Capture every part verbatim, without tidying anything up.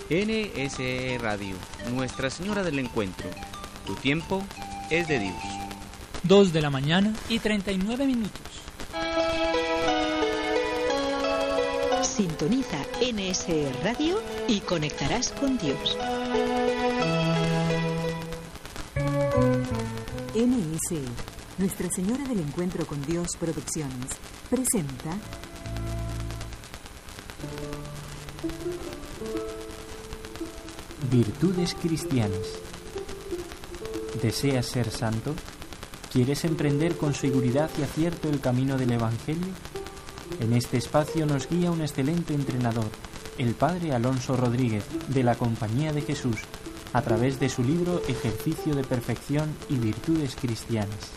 N S E Radio, Nuestra Señora del Encuentro. Tu tiempo es de Dios. Dos de la mañana y treinta y nueve minutos. Sintoniza N S E Radio y conectarás con Dios. N S E, Nuestra Señora del Encuentro con Dios Producciones, presenta Virtudes cristianas. ¿Deseas ser santo? ¿Quieres emprender con seguridad y acierto el camino del Evangelio? En este espacio nos guía un excelente entrenador, el Padre Alonso Rodríguez, de la Compañía de Jesús, a través de su libro Ejercicio de Perfección y Virtudes Cristianas.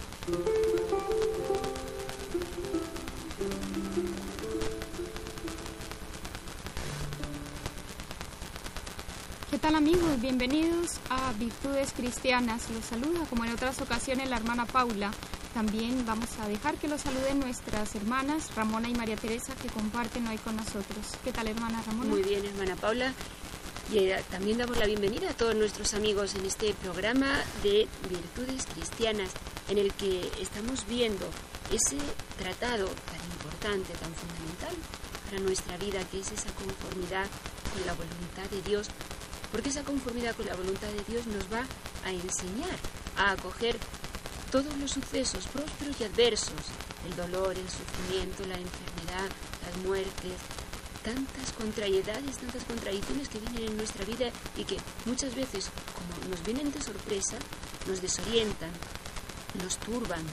¿Qué tal, amigos? Bienvenidos a Virtudes Cristianas. Los saluda, como en otras ocasiones, la hermana Paula. También vamos a dejar que los saluden nuestras hermanas Ramona y María Teresa, que comparten hoy con nosotros. ¿Qué tal, hermana Ramona? Muy bien, hermana Paula. Y eh, también damos la bienvenida a todos nuestros amigos en este programa de Virtudes Cristianas, en el que estamos viendo ese tratado tan importante, tan fundamental para nuestra vida, que es esa conformidad con la voluntad de Dios. Porque esa conformidad con la voluntad de Dios nos va a enseñar a acoger todos los sucesos prósperos y adversos, el dolor, el sufrimiento, la enfermedad, las muertes, tantas contrariedades, tantas contradicciones que vienen en nuestra vida y que muchas veces, como nos vienen de sorpresa, nos desorientan, nos turban,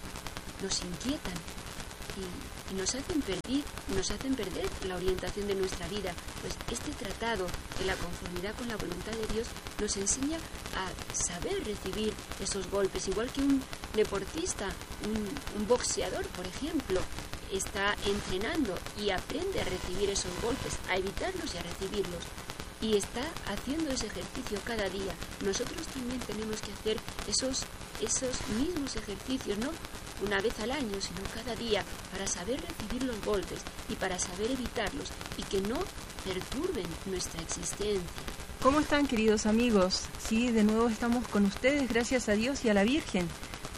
nos inquietan y, y nos hacen perder, nos hacen perder la orientación de nuestra vida. Pues este tratado de la conformidad con la voluntad de Dios nos enseña a saber recibir esos golpes, igual que un deportista, un, un boxeador, por ejemplo, está entrenando y aprende a recibir esos golpes, a evitarlos y a recibirlos. Y está haciendo ese ejercicio cada día. Nosotros también tenemos que hacer esos, esos mismos ejercicios, no una vez al año, sino cada día, para saber recibir los golpes y para saber evitarlos y que no perturben nuestra existencia. ¿Cómo están, queridos amigos? Sí, de nuevo estamos con ustedes, gracias a Dios y a la Virgen,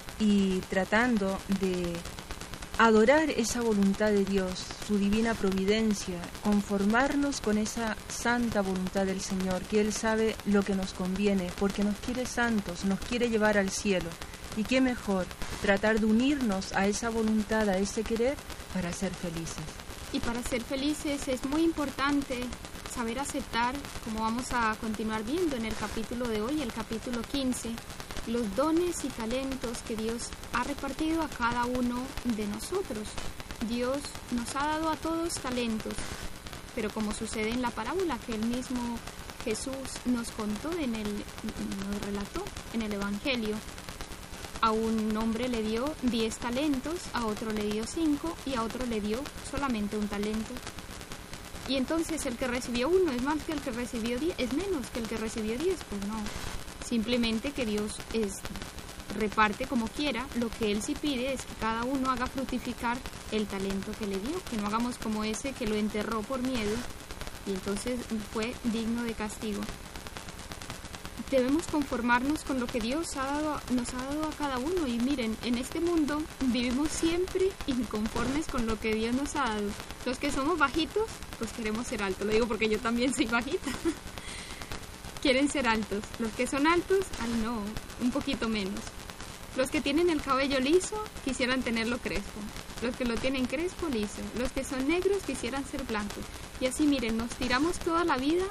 y tratando de adorar esa voluntad de Dios, su divina providencia, conformarnos con esa santa voluntad del Señor, que Él sabe lo que nos conviene, porque nos quiere santos, nos quiere llevar al cielo. Y qué mejor, tratar de unirnos a esa voluntad, a ese querer, para ser felices. Y para ser felices es muy importante saber aceptar, como vamos a continuar viendo en el capítulo de hoy, el capítulo quince, los dones y talentos que Dios ha repartido a cada uno de nosotros. Dios nos ha dado a todos talentos, pero como sucede en la parábola que él mismo Jesús nos contó, en el, nos relató en el Evangelio, a un hombre le dio diez talentos, a otro le dio cinco y a otro le dio solamente un talento. Y entonces el que recibió uno es más que el que recibió diez, es menos que el que recibió diez, pues no. Simplemente que Dios es, reparte como quiera. Lo que Él sí pide es que cada uno haga fructificar el talento que le dio, que no hagamos como ese que lo enterró por miedo y entonces fue digno de castigo. Debemos conformarnos con lo que Dios ha dado, nos ha dado a cada uno. Y miren, en este mundo vivimos siempre inconformes con lo que Dios nos ha dado. Los que somos bajitos, pues queremos ser altos. Lo digo porque yo también soy bajita. Quieren ser altos. Los que son altos, ay no, un poquito menos. Los que tienen el cabello liso, quisieran tenerlo crespo. Los que lo tienen crespo, liso. Los que son negros, quisieran ser blancos. Y así, miren, nos tiramos toda la vida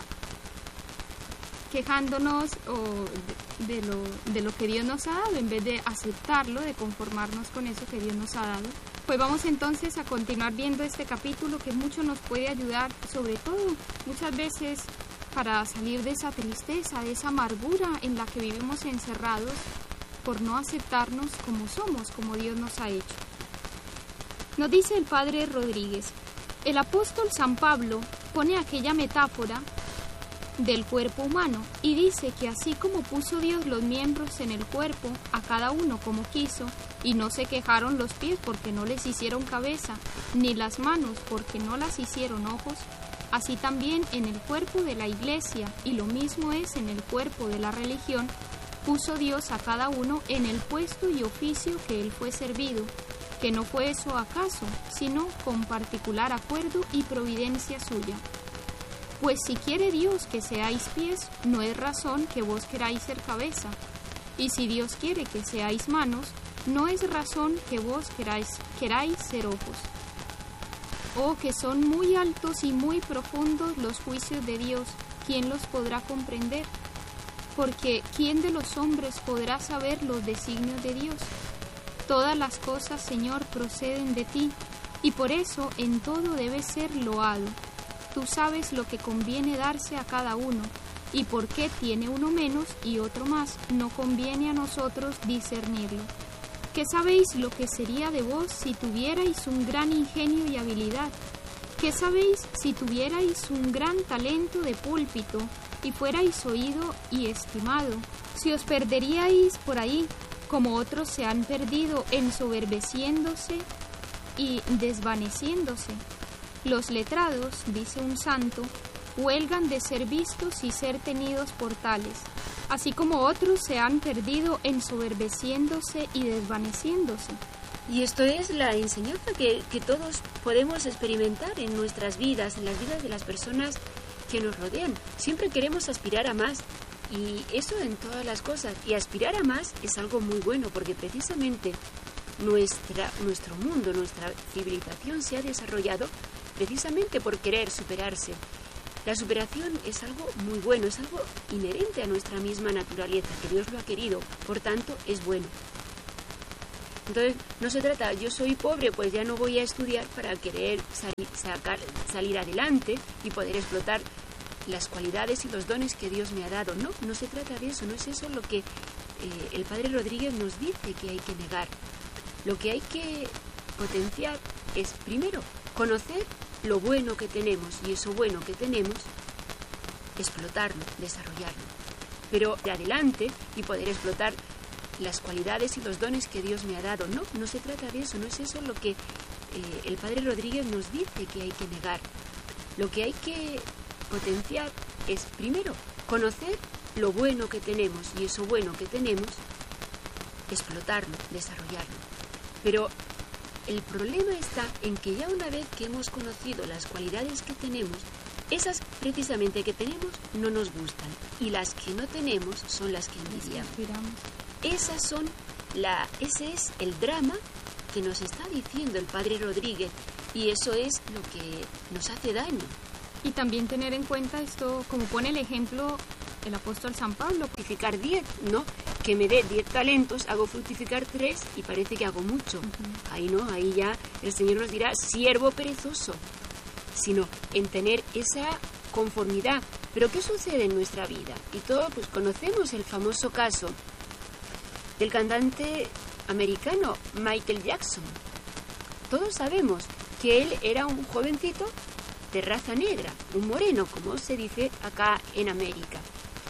quejándonos o de, de, lo, de lo que Dios nos ha dado, en vez de aceptarlo, de conformarnos con eso que Dios nos ha dado. Pues vamos entonces a continuar viendo este capítulo que mucho nos puede ayudar, sobre todo muchas veces para salir de esa tristeza, de esa amargura en la que vivimos encerrados por no aceptarnos como somos, como Dios nos ha hecho. Nos dice el padre Rodríguez: el apóstol San Pablo pone aquella metáfora del cuerpo humano y dice que así como puso Dios los miembros en el cuerpo, a cada uno como quiso, y no se quejaron los pies porque no les hicieron cabeza, ni las manos porque no las hicieron ojos, Así también en el cuerpo de la Iglesia, y lo mismo es en el cuerpo de la religión, puso Dios a cada uno en el puesto y oficio que él fue servido, que no fue eso acaso, sino con particular acuerdo y providencia suya. Pues si quiere Dios que seáis pies, no es razón que vos queráis ser cabeza, y si Dios quiere que seáis manos, no es razón que vos queráis, queráis ser ojos. Oh, que son muy altos y muy profundos los juicios de Dios, ¿quién los podrá comprender? Porque ¿quién de los hombres podrá saber los designios de Dios? Todas las cosas, Señor, proceden de ti, y por eso en todo debe ser loado. Tú sabes lo que conviene darse a cada uno, y por qué tiene uno menos y otro más, no conviene a nosotros discernirlo. ¿Qué sabéis lo que sería de vos si tuvierais un gran ingenio y habilidad? ¿Qué sabéis si tuvierais un gran talento de púlpito y fuerais oído y estimado? Si os perderíais por ahí, como otros se han perdido ensoberbeciéndose y desvaneciéndose. Los letrados, dice un santo, huelgan de ser vistos y ser tenidos por tales, así como otros se han perdido ensoberbeciéndose y desvaneciéndose. Y esto es la enseñanza que, que todos podemos experimentar en nuestras vidas, en las vidas de las personas que nos rodean. Siempre queremos aspirar a más, y eso en todas las cosas. Y aspirar a más es algo muy bueno, porque precisamente nuestra, nuestro mundo, nuestra civilización se ha desarrollado precisamente por querer superarse. La superación es algo muy bueno, es algo inherente a nuestra misma naturaleza, que Dios lo ha querido, por tanto es bueno. Entonces no se trata, yo soy pobre, pues ya no voy a estudiar para querer salir, sacar, salir adelante y poder explotar las cualidades y los dones que Dios me ha dado. No, no se trata de eso, no es eso lo que eh, el Padre Rodríguez nos dice que hay que negar. Lo que hay que potenciar es, primero, conocer lo bueno que tenemos, y eso bueno que tenemos, explotarlo, desarrollarlo. Pero de adelante y poder explotar las cualidades y los dones que Dios me ha dado. No, no se trata de eso, no es eso lo que eh, el Padre Rodríguez nos dice que hay que negar. Lo que hay que potenciar es, primero, conocer lo bueno que tenemos, y eso bueno que tenemos, explotarlo, desarrollarlo. Pero el problema está en que ya una vez que hemos conocido las cualidades que tenemos, esas precisamente que tenemos no nos gustan, y las que no tenemos son las que envidiamos. Esas son la, ese es el drama que nos está diciendo el Padre Rodríguez, y eso es lo que nos hace daño. Y también tener en cuenta esto, como pone el ejemplo el apóstol San Pablo. Fructificar diez, ¿no? Que me dé diez talentos, hago fructificar tres y parece que hago mucho. Uh-huh. Ahí no, ahí ya el Señor nos dirá, siervo perezoso. Sino en tener esa conformidad. Pero ¿qué sucede en nuestra vida? Y todos pues conocemos el famoso caso del cantante americano Michael Jackson. Todos sabemos que él era un jovencito de raza negra, un moreno, como se dice acá en América.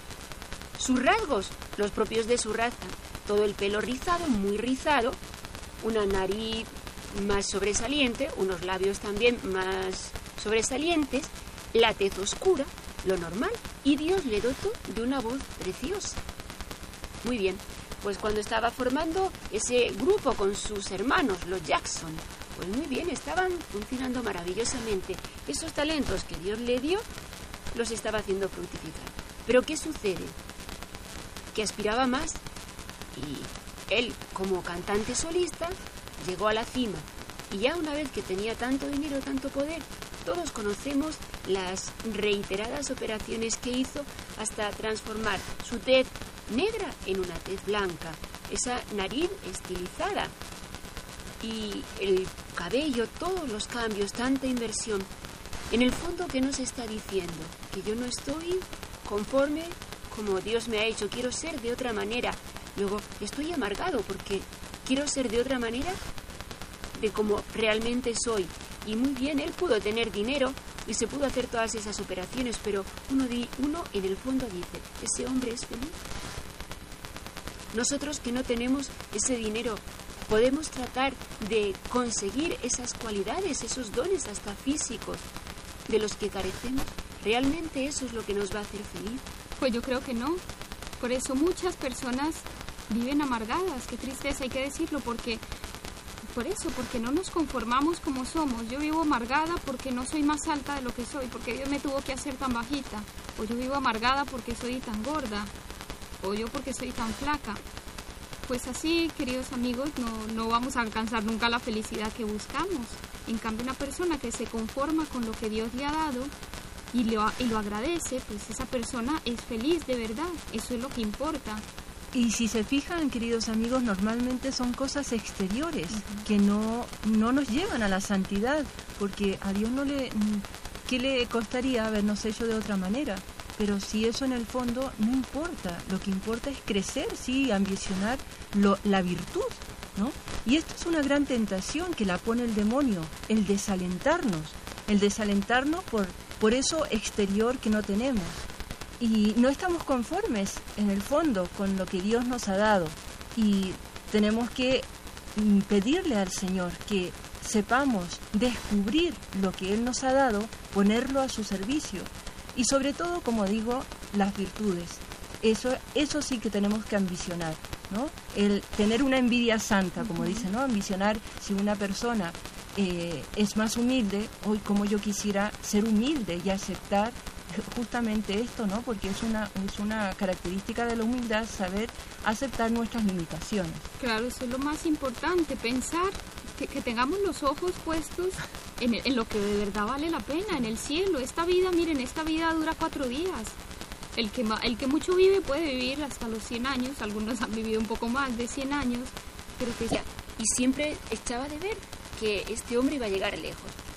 Sus rasgos, los propios de su raza, todo el pelo rizado, muy rizado, una nariz más sobresaliente, unos labios también más sobresalientes, la tez oscura, lo normal, y Dios le dotó de una voz preciosa. Muy bien, pues cuando estaba formando ese grupo con sus hermanos, los Jackson, pues muy bien, estaban funcionando maravillosamente. Esos talentos que Dios le dio, los estaba haciendo fructificar. Pero ¿qué sucede? Que aspiraba más, y él, como cantante solista, llegó a la cima. Y ya una vez que tenía tanto dinero, tanto poder, todos conocemos las reiteradas operaciones que hizo hasta transformar su tez negra en una tez blanca, esa nariz estilizada y el cabello, todos los cambios, tanta inversión. En el fondo, ¿qué nos está diciendo? Que yo no estoy conforme como Dios me ha hecho, quiero ser de otra manera. Luego estoy amargado porque quiero ser de otra manera de como realmente soy. Y muy bien, él pudo tener dinero y se pudo hacer todas esas operaciones, pero uno, di, uno en el fondo dice, ¿ese hombre es feliz? Nosotros que no tenemos ese dinero, podemos tratar de conseguir esas cualidades, esos dones hasta físicos, de los que carecemos? ¿Realmente eso es lo que nos va a hacer feliz? Pues yo creo que no. Por eso muchas personas viven amargadas. Qué tristeza, hay que decirlo, porque por eso, porque no nos conformamos como somos. Yo vivo amargada porque no soy más alta de lo que soy, porque Dios me tuvo que hacer tan bajita. O yo vivo amargada porque soy tan gorda, o yo porque soy tan flaca. Pues así, queridos amigos, no, no vamos a alcanzar nunca la felicidad que buscamos. En cambio, una persona que se conforma con lo que Dios le ha dado y lo, y lo agradece, pues esa persona es feliz de verdad. Eso es lo que importa. Y si se fijan, queridos amigos, normalmente son cosas exteriores uh-huh. que no, no nos llevan a la santidad, porque a Dios no le... ¿Qué le costaría habernos hecho de otra manera? Pero si eso en el fondo no importa, lo que importa es crecer, sí, ambicionar lo, la virtud, ¿no? Y esto es una gran tentación que la pone el demonio, el desalentarnos, el desalentarnos por, por eso exterior que no tenemos. Y no estamos conformes, en el fondo, con lo que Dios nos ha dado. Y tenemos que pedirle al Señor que sepamos descubrir lo que Él nos ha dado, ponerlo a su servicio. Y sobre todo, como digo, las virtudes. Eso, eso sí que tenemos que ambicionar, ¿no? El tener una envidia santa, como dice, ¿no? Ambicionar si una persona eh, es más humilde, hoy como yo quisiera ser humilde y aceptar justamente esto, ¿no? Porque es una, es una característica de la humildad saber aceptar nuestras limitaciones. Claro, eso es lo más importante, pensar que, que tengamos los ojos puestos en, en lo que de verdad vale la pena, en el cielo. Esta vida, miren, esta vida dura cuatro días. El que, el que mucho vive puede vivir hasta los cien años, algunos han vivido un poco más de cien años, pero que... Ya, y siempre echaba de ver que este hombre iba a llegar lejos.